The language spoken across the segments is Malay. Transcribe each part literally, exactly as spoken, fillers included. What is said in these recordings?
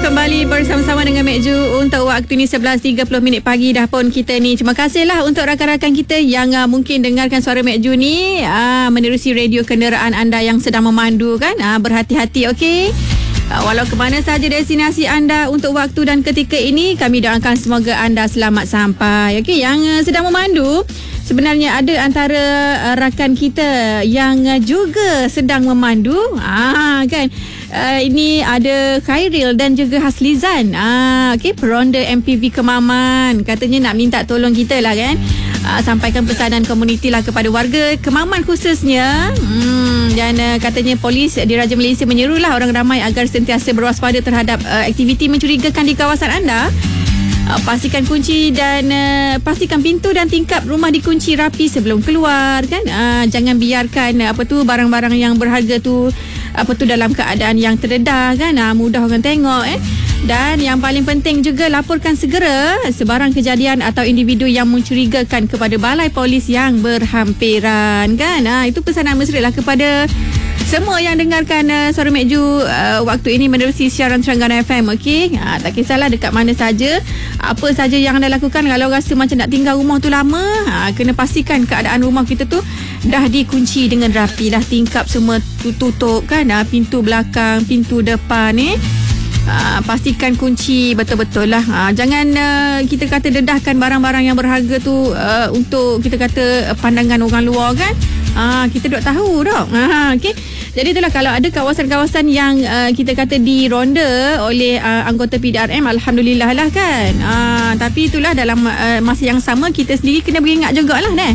kembali bersama-sama dengan Mek Ju untuk waktu ni sebelas tiga puluh minit pagi dah pun kita ni. Terima kasihlah untuk rakan-rakan kita yang uh, mungkin dengarkan suara Mek Ju ni uh, menerusi radio kenderaan anda yang sedang memandu kan. Uh, berhati-hati, okey? Uh, walau ke mana sahaja destinasi anda untuk waktu dan ketika ini, kami doakan semoga anda selamat sampai. Okey, yang uh, sedang memandu, sebenarnya ada antara uh, rakan kita yang uh, juga sedang memandu. Ah kan. Uh, ini ada Khairil dan juga Haslizan. Ah, okey, peronda M P V Kemaman. Katanya nak minta tolong kita lah kan. Uh, sampaikan pesanan komuniti lah kepada warga Kemaman khususnya. Hmm, dan uh, katanya polis di Raja Malaysia menyerulah orang ramai agar sentiasa berwaspada terhadap uh, aktiviti mencurigakan di kawasan anda. Uh, pastikan kunci dan uh, pastikan pintu dan tingkap rumah dikunci rapi sebelum keluar kan. Uh, jangan biarkan uh, apa tu barang-barang yang berharga tu apa tu dalam keadaan yang terdedah kan. Uh, mudah orang tengok eh. Dan yang paling penting juga, laporkan segera sebarang kejadian atau individu yang mencurigakan kepada balai polis yang berhampiran kan. Uh, itu pesanan mesra lah kepada semua yang dengarkan uh, suara Mek Ju uh, waktu ini menerusi siaran Terengganu F M. Okey, uh, tak kisahlah dekat mana saja, apa saja yang anda lakukan. Kalau rasa macam nak tinggal rumah tu lama, uh, kena pastikan keadaan rumah kita tu dah dikunci dengan rapi, dah tingkap semua tutup kan, uh, pintu belakang, pintu depan ni. Eh. Uh, pastikan kunci betul-betul lah. Uh, jangan uh, kita kata dedahkan barang-barang yang berharga tu uh, untuk kita kata uh, pandangan orang luar kan. Ah, kita duk tahu dok. Ah, okey. Jadi itulah, kalau ada kawasan-kawasan yang uh, kita kata dironda oleh uh, anggota P D R M, alhamdulillah lah kan. Ah, tapi itulah dalam uh, masa yang sama kita sendiri kena beringat jugalah deh.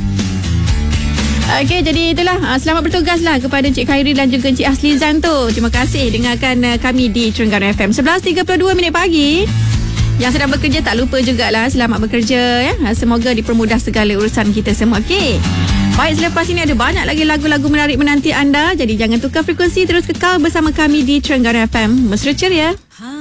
Okey, jadi itulah, uh, selamat bertugas lah kepada Encik Khairi dan juga Encik Haslizan tu. Terima kasih dengarkan uh, kami di Terengganu F M. sebelas tiga puluh dua minit pagi. Yang sedang bekerja tak lupa jugalah selamat bekerja ya. Semoga dipermudah segala urusan kita semua. Okey. Baik, selepas ini ada banyak lagi lagu-lagu menarik menanti anda. Jadi jangan tukar frekuensi, terus kekal bersama kami di Terengganu F M. Mesra ceria.